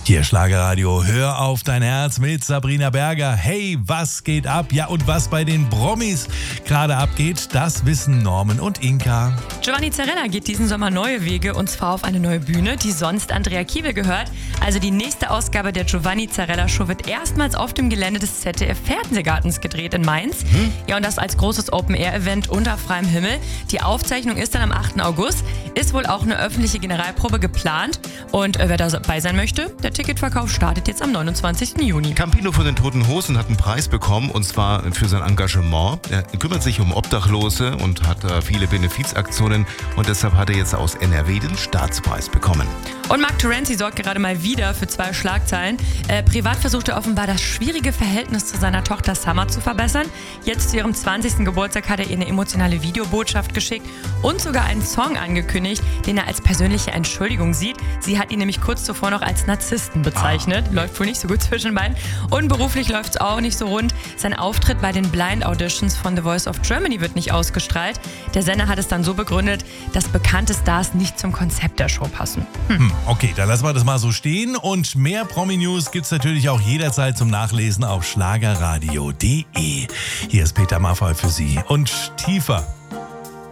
Hier Schlagerradio, hör auf dein Herz mit Sabrina Berger. Hey, was geht ab? Ja, und was bei den Promis gerade abgeht, das wissen Norman und Inka. Giovanni Zarella geht diesen Sommer neue Wege und zwar auf eine neue Bühne, die sonst Andrea Kiewel gehört. Also die nächste Ausgabe der Giovanni Zarella Show wird erstmals auf dem Gelände des ZDF Fernsehgartens gedreht in Mainz. Ja, und das als großes Open-Air-Event unter freiem Himmel. Die Aufzeichnung ist dann am 8. August. Ist wohl auch eine öffentliche Generalprobe geplant. Und wer dabei sein möchte, der Ticketverkauf startet jetzt am 29. Juni. Campino von den Toten Hosen hat einen Preis bekommen, und zwar für sein Engagement. Er kümmert sich um Obdachlose und hat viele Benefizaktionen, und deshalb hat er jetzt aus NRW den Staatspreis bekommen. Und Mark Terenzi sorgt gerade mal wieder für 2 Schlagzeilen. Privat versucht er offenbar das schwierige Verhältnis zu seiner Tochter Summer zu verbessern. Jetzt zu ihrem 20. Geburtstag hat er ihr eine emotionale Videobotschaft geschickt und sogar einen Song angekündigt, den er als persönliche Entschuldigung sieht. Sie hat ihn nämlich kurz zuvor noch als Narzissten bezeichnet. Läuft wohl nicht so gut zwischen beiden. Und beruflich läuft es auch nicht so rund. Sein Auftritt bei den Blind Auditions von The Voice of Germany wird nicht ausgestrahlt. Der Sender hat es dann so begründet, dass bekannte Stars nicht zum Konzept der Show passen. Okay, dann lassen wir das mal so stehen. Und mehr Promi-News gibt's natürlich auch jederzeit zum Nachlesen auf schlagerradio.de. Hier ist Peter Maffay für Sie. Und tiefer